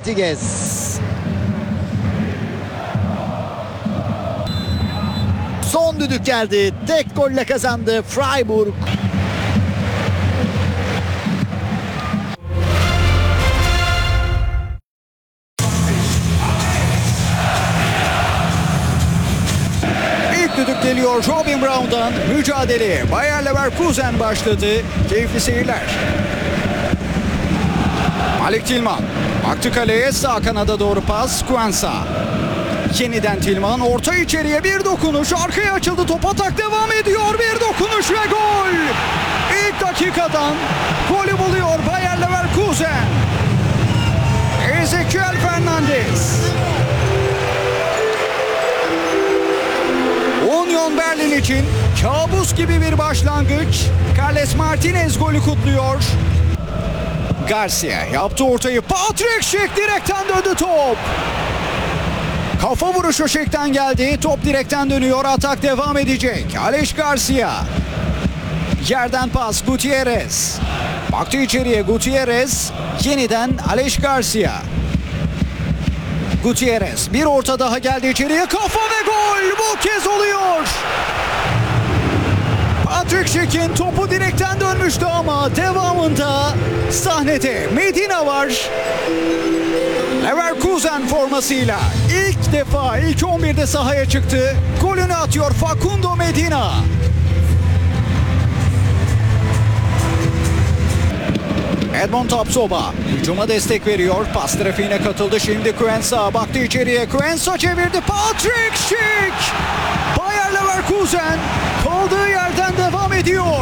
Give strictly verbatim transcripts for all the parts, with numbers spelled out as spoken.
Ortiz. Son düdük geldi. Tek golle kazandı Freiburg. İlk düdük geliyor Robin Brown'dan. Mücadele Bayer Leverkusen başladı. Keyifli seyirler. Malik Tilman. Baktı kaleye, sağ kanada doğru pas. Quensa. Yeniden Tilman, orta içeriye bir dokunuş, arkaya açıldı, top atak devam ediyor, bir dokunuş ve gol! İlk dakikadan golü buluyor Bayer Leverkusen. Ezequiel Fernandez. Union Berlin için kabus gibi bir başlangıç. Carles Martinez golü kutluyor. Garcia yaptı ortayı, Patrick Schick direkten döndü top. Kafa vuruşu Schick'ten geldi. Top direkten dönüyor. Atak devam edecek. Alex Garcia. Yerden pas Gutierrez. Baktı içeriye Gutierrez. Yeniden Alex Garcia. Gutierrez. Bir orta daha geldi içeriye. Kafa ve gol. Bu kez oluyor. Patrick Schick'in topu direkten dönmüştü ama devamında sahnede Medina var. Leverkusen formasıyla ilk defa ilk on birde sahaya çıktı. Golünü atıyor Facundo Medina. Edmond Tapsoba hücuma destek veriyor. Pas trafiğine katıldı. Şimdi Quensa baktı içeriye. Quensa çevirdi. Patrick Schick. Bayer Leverkusen kaldığı yerden devam ediyor.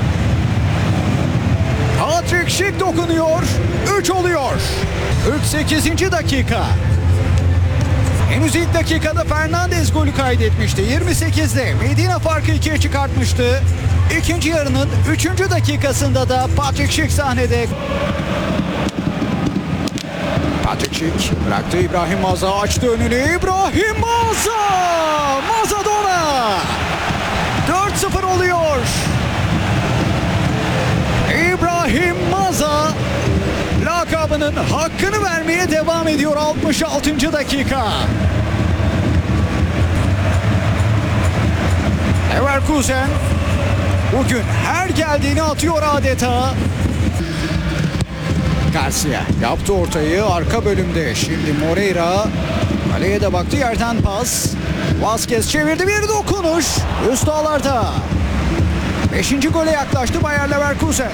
Patrick Schick dokunuyor. üç oluyor. kırk sekizinci dakika. Henüz ilk dakikada Fernandez golü kaydetmişti. yirmi sekizde Medina farkı ikiye çıkartmıştı. İkinci yarının üçüncü dakikasında da Patrick Schick sahnede. Patrick Schick bıraktı, İbrahim Maza açtı önünü. İbrahim Maza! Mazadona! dört sıfır oluyor. İbrahim Maza lakabının hakkını vermeye devam ediyor. altmış altıncı dakika. Leverkusen bugün her geldiğini atıyor adeta. Garcia yaptı ortayı arka bölümde. Şimdi Moreira kaleye de baktı, yerden pas. Vazquez çevirdi, bir dokunuş. Üst ağlarda. Beşinci gole yaklaştı Bayer Leverkusen.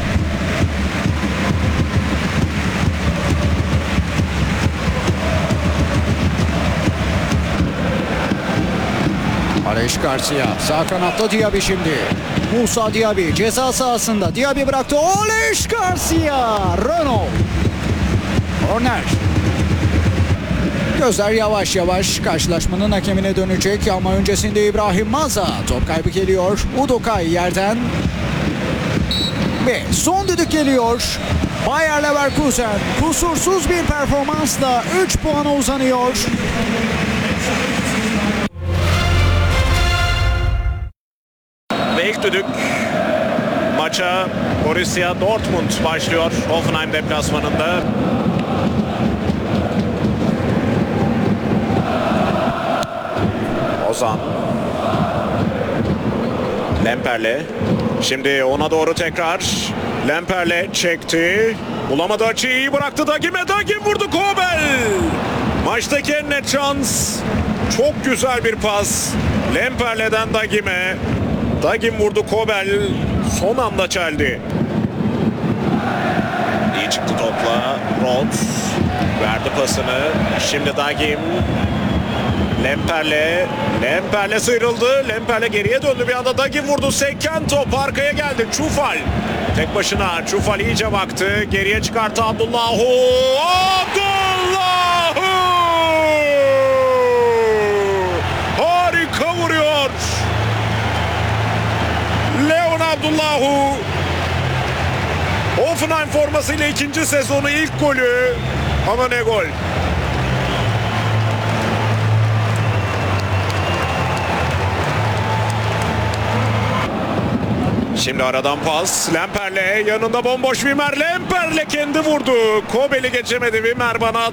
Alex Garcia sağ kanatta, Diaby şimdi. Musa Diaby ceza sahasında. Diaby bıraktı. Alex Garcia. Renault. Corner. Gözler yavaş yavaş karşılaşmanın hakemine dönecek ama öncesinde İbrahim Maza. Top kaybı geliyor. Udokay yerden. Ve son düdük geliyor. Bayer Leverkusen kusursuz bir performansla üç puana uzanıyor. Ve ilk düdük maça Borussia Dortmund başlıyor Hoffenheim deplasmanında. Ozan Lemperle, şimdi ona doğru tekrar Lemperle çekti, bulamadı açıyı, iyi bıraktı Dagim'e, Dagim vurdu, Kobel maçtaki en net şans, çok güzel bir pas Lemperle'den Dagim'e. Dagim vurdu, Kobel son anda çeldi. İyi çıktı topla. Rhodes verdi pasını. Şimdi Dagim. Lemperle. Lemperle sıyrıldı. Lemperle geriye döndü. Bir anda Dagim vurdu. Seken top arkaya geldi. Çufal. Tek başına. Çufal iyice baktı. Geriye çıkarttı Abdullahu. Abdullahu! Harika vuruyor. Leon Abdullahu. Hoffenheim formasıyla ikinci sezonu ilk golü. Ama ne gol. Şimdi aradan pas. Lemperle yanında bomboş Wimmer. Lemperle kendi vurdu. Kobel'i geçemedi Wimmer bana.